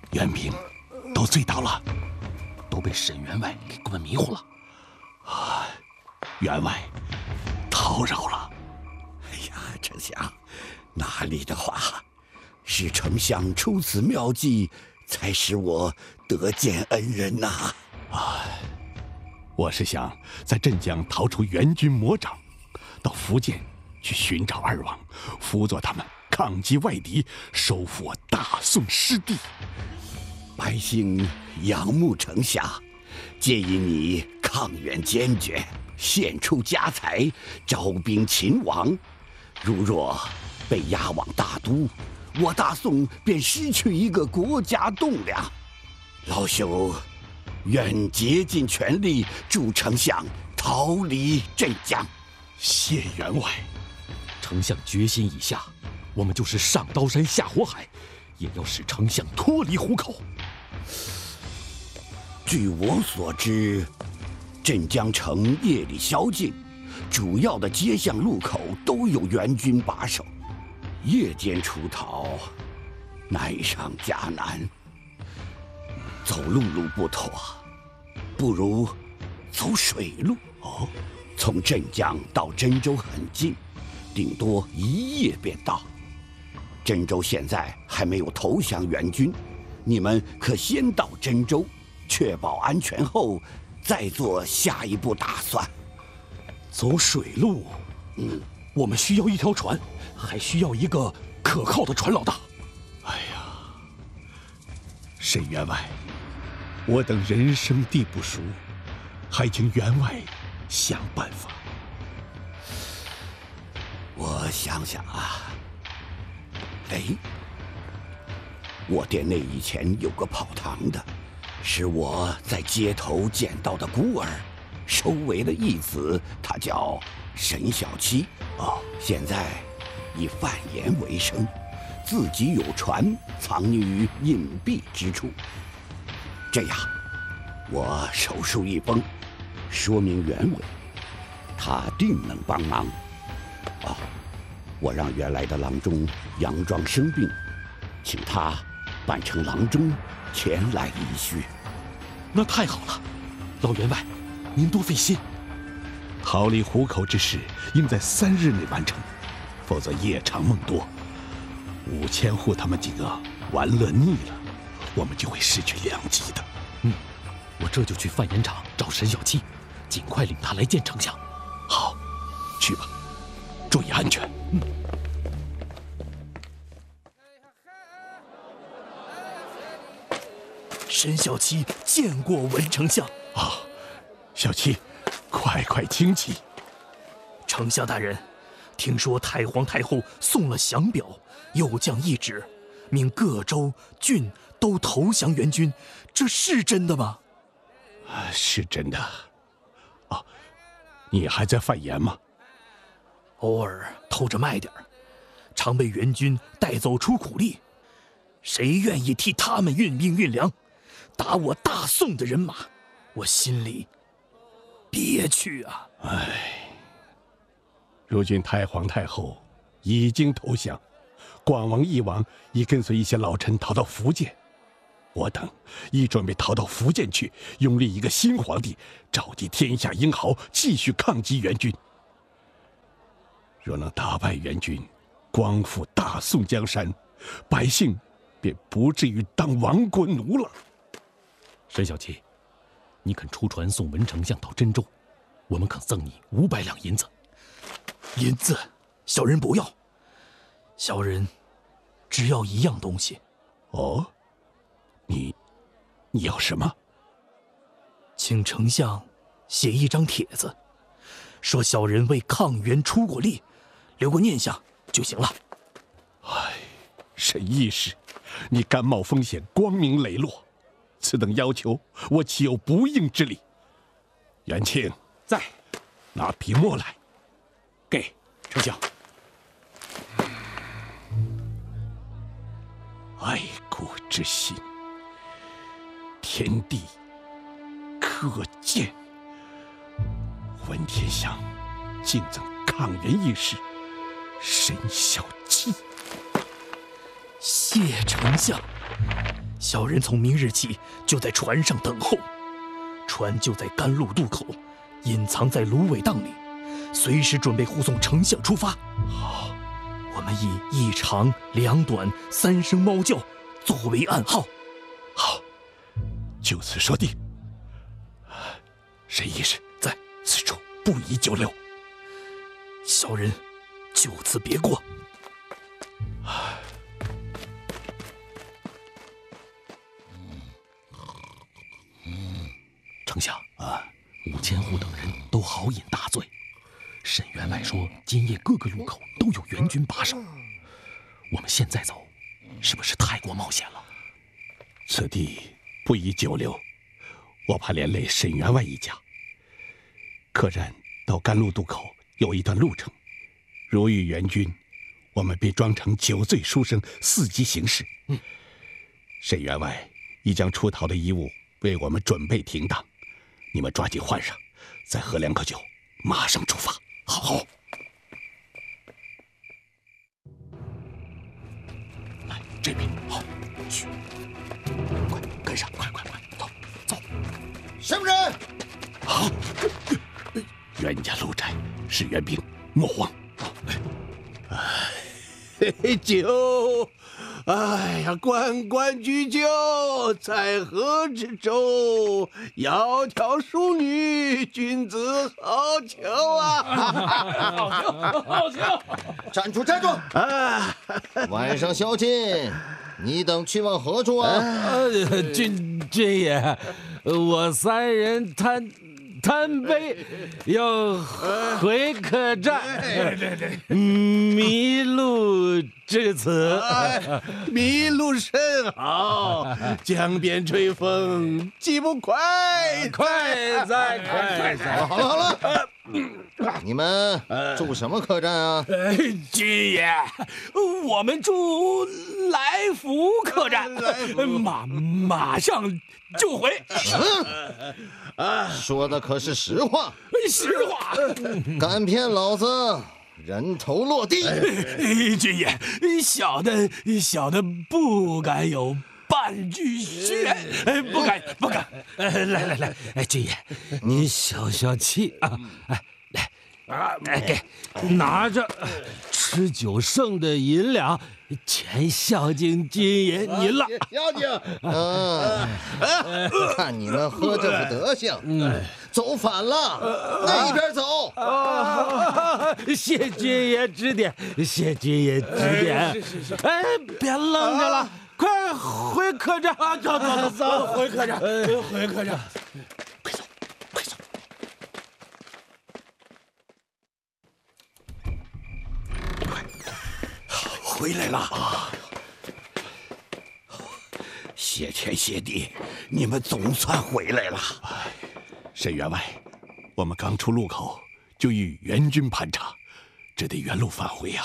援兵都醉倒了， 都被沈员外给灌迷糊了。 员外叨扰了。 哎呀，丞相，哪里的话，是丞相出此妙计，才使我得见恩人呐。 我是想在镇江逃出援军魔掌，到福建去寻找二王，辅佐他们抗击外敌，收复我大宋失地。 百姓仰慕丞相，建议你抗援坚决，献出家财，招兵勤王。如若被押往大都，我大宋便失去一个国家栋梁。老朽愿竭尽全力助丞相逃离镇江。 谢员外。 丞相决心已下，我们就是上刀山下火海，也要使丞相脱离虎口。 据我所知，镇江城夜里宵禁，主要的街巷路口都有援军把守，夜间出逃，难上加难。走陆路不妥，不如走水路。从镇江到真州很近，顶多1夜便到。真州现在还没有投降援军，你们可先到真州，确保安全后，再做下一步打算。 走水路，我们需要一条船，还需要一个可靠的船老大。 哎呀，沈员外，我等人生地不熟，还请员外想办法。 我想想啊，我店内以前有个跑堂的，是我在街头捡到的孤儿，收为了义子，他叫沈小七。现在以贩盐为生，自己有船藏匿于隐蔽之处。这样，我手书一封，说明原委，他定能帮忙。我让原来的郎中佯装生病，请他扮成郎中前来一叙。 那太好了，老员外，您多费心。 逃离虎口之事应在3日内完成，否则夜长梦多。5000户他们几个玩乐腻了，我们就会失去良机的。 我这就去贩盐场找沈小七，尽快领他来见丞相。 好，去吧，注意安全。 沈小七见过文丞相。 小七，快请起。 丞相大人，听说太皇太后送了降表，又降懿旨，命各州郡都投降援军，这是真的吗？ 是真的。你还在贩盐吗？ 偶尔偷着卖点儿，常被援军带走出苦力。谁愿意替他们运兵运粮，打我大宋的人马？我心里憋屈啊！ 如今太皇太后已经投降，广王、义王已跟随一些老臣逃到福建，我等已准备逃到福建去，拥立一个新皇帝，召集天下英豪，继续抗击援军。若能打败援军，光复大宋江山，百姓便不至于当亡国奴了。 沈小七，你肯出船送文丞相到真州，我们肯赠你500两银子。银子，小人不要。小人只要一样东西。 你要什么？ 请丞相写一张帖子，说小人为抗援出过力，留个念想就行了。 沈义士，你甘冒风险，光明磊落，此等要求，我岂有不应之理？元庆在， 拿笔墨来。 给丞相。 爱国之心，天地可见。文天祥敬赠抗援义士沈小七。 谢丞相， 小人从明日起就在船上等候，船就在甘露渡口，隐藏在芦苇荡里，随时准备护送丞相出发。好，我们以1长2短3声猫叫作为暗号。 好，就此说定。沈义士在， 此处不宜久留。 小人就此别过。 丞相啊，武千户等人都豪饮大醉。沈员外说，今夜各个路口都有援军把守。我们现在走，是不是太过冒险了？ 此地不宜久留，我怕连累沈员外一家。客栈到甘露渡口有一段路程，如遇援军，我们便装成酒醉书生，伺机行事。沈员外已将出逃的衣物为我们准备停当，你们抓紧换上，再喝2口酒，马上出发。好。来这边，好，去，快跟上，快，走。 什么人？ 好，袁家路寨是援兵，莫慌。 酒，哎呀，关关雎鸠，在河之洲。窈窕淑女，君子好逑啊！ 好逑！站住！啊！晚上宵禁，你等去往何处啊？ 军爷，我3人贪杯要回客栈，迷路至此。 迷路甚好，江边吹风，岂不快？ 快哉！ 好了，你们住什么客栈啊？ 军爷，我们住来福客栈，马上就回。 说的可是实话？ 实话。 敢骗老子，人头落地！ 军爷，小的不敢有半句虚言，不敢。 来，军爷，您消气啊！给拿着吃酒剩的银两，全孝敬军爷您了。 孝敬。看你们喝这副德行，走反了，那边走。 谢军爷指点，哎，别愣着了，快回客栈！ 走，回客栈。 快走！ 回来了！谢天谢地，你们总算回来了。 沈员外，我们刚出路口就遇援军盘查，只得原路返回呀。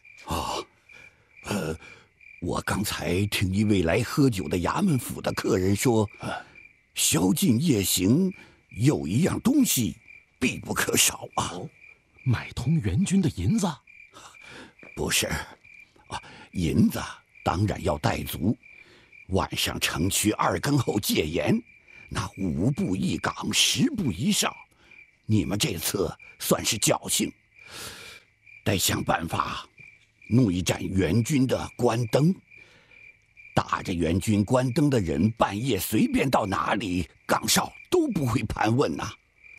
我刚才听一位来喝酒的衙门府的客人说，宵禁夜行有一样东西必不可少啊。 买通援军的银子？ 不是。银子当然要带足，晚上城区2更后戒严，那5步一岗，10步一哨，你们这次算是侥幸，得想办法弄一盏援军的关灯，打着援军关灯的人半夜随便到哪里岗哨都不会盘问呐。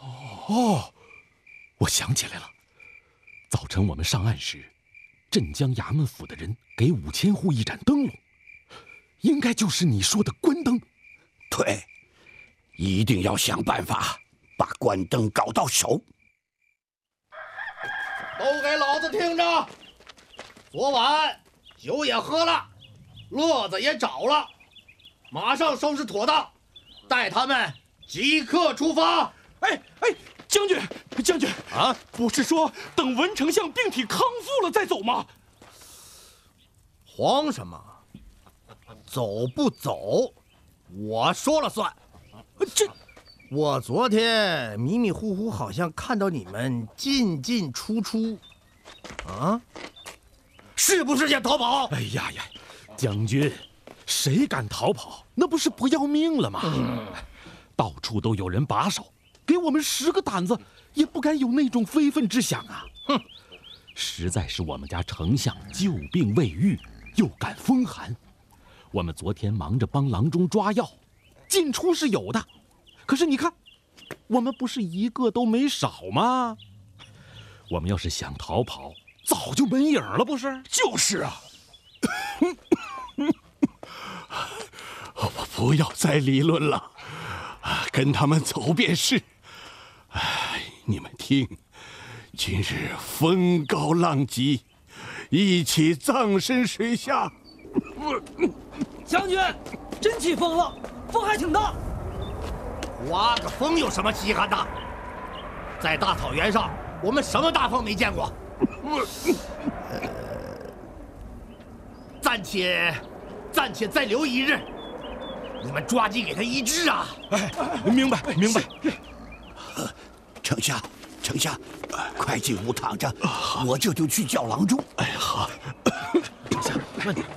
我想起来了，早晨我们上岸时，镇江衙门府的人给5000户一盏灯笼，应该就是你说的关灯。 对，一定要想办法把关灯搞到手。 都给老子听着！昨晚酒也喝了，乐子也找了，马上收拾妥当，带他们即刻出发。 将军啊，不是说等文丞相病体康复了再走吗？ 慌什么？走不走，我说了算。我昨天迷迷糊糊好像看到你们进进出出，是不是想逃跑？ 将军， 谁敢逃跑，那不是不要命了吗？到处都有人把守，给我们10个胆子，也不敢有那种非分之想啊！哼，实在是我们家丞相久病未愈，又感风寒。我们昨天忙着帮郎中抓药，进出是有的，可是你看，我们不是一个都没少吗？我们要是想逃跑，早就没影了，不是？ 就是啊。不要再理论了，跟他们走便是。你们听，今日风高浪急，一起葬身水下。 将军，真起风了，风还挺大。 刮个风有什么稀罕的？在大草原上，我们什么大风没见过？暂且再留1日，你们抓紧给他医治啊！ 明白。 丞相，快进屋躺着，我这就去叫郎中。 好。 丞相，慢点。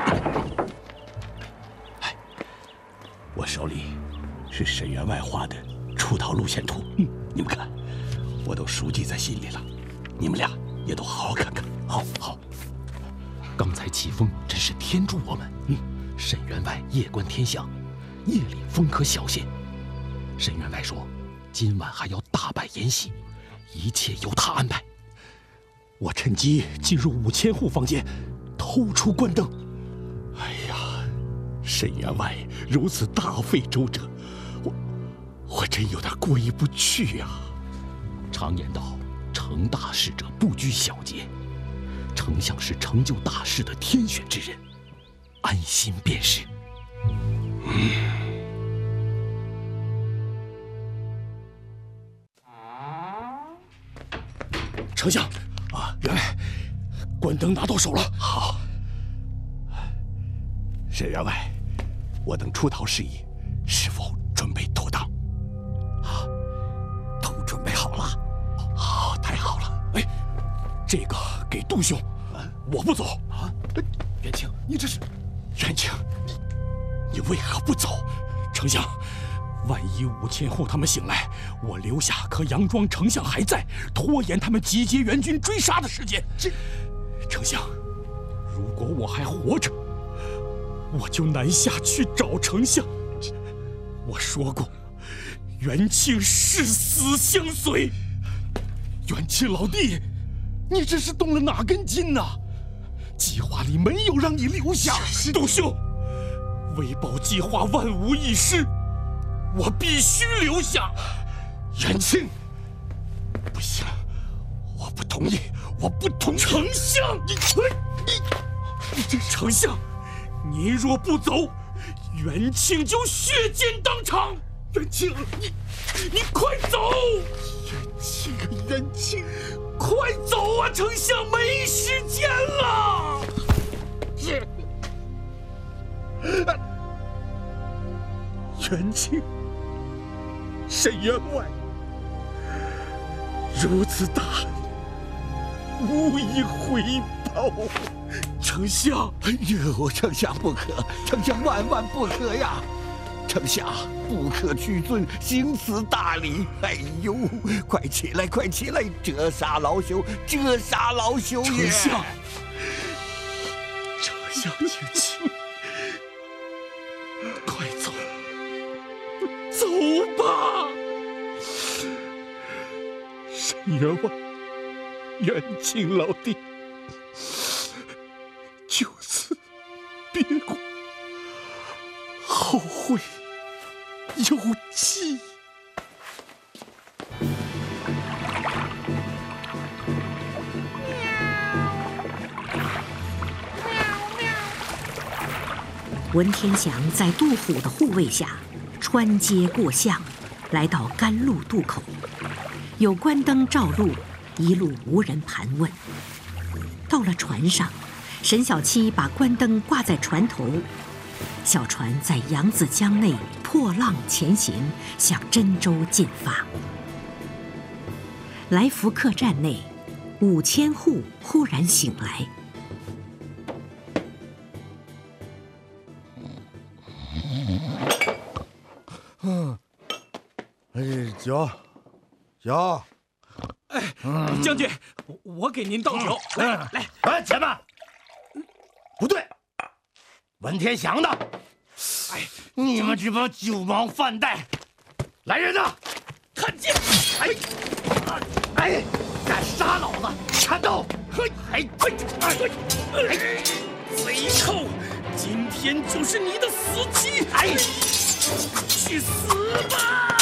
我手里是沈员外画的出逃路线图，你们看，我都熟记在心里了。你们俩也都好好看看。好。 刚才起风真是天助我们。沈员外夜观天象，夜里风可小些。沈员外说，今晚还要大摆筵席，一切由他安排。 我趁机进入5000户房间，偷出关灯。 哎呀，沈员外如此大费周折，我真有点过意不去呀。 常言道，成大事者不拘小节，丞相是成就大事的天选之人，安心便是。 丞相，员外，关灯拿到手了。 好。沈员外，我等出逃事宜是否准备妥当？ 都准备好了。 好，太好了。 这个给杜兄，我不走。 元庆，你这是？ 元庆，你为何不走？ 丞相，万一5000户他们醒来，我留下可佯装丞相还在，拖延他们集结援军追杀的时间。丞相，如果我还活着，我就南下去找丞相。我说过，元庆誓死相随。元庆老弟，你这是动了哪根筋呐？计划里没有让你留下。杜兄，为保计划万无一失，我必须留下。 元庆，不行，我不同意，我不同意。 丞相，你这丞相，您若不走，元庆就血溅当场。元庆，你快走！元庆，快走啊！丞相没时间了。元庆，沈员外，如此大恩，无以回报。丞相， 哎呦，丞相不可，丞相万万不可呀！丞相不可屈尊，行此大礼。哎呦，快起来，快起来，折杀老朽，折杀老朽也！ 丞相，请起，快走，走吧。沈员外，元庆老弟，就此别过，后会有期。 文天祥在杜虎的护卫下穿街过巷，来到甘露渡口，有关灯照路，一路无人盘问。到了船上，沈小七把关灯挂在船头，小船在扬子江内破浪前行，向真州进发。来福客栈内，5000户忽然醒来。 酒。 将军，我给您倒酒。来， 且慢！不对，文天祥呢？你们这帮酒盲饭袋！来人呐！ 看剑！ 敢杀老子！砍刀！ 贼寇，今天就是你的死期！去死吧！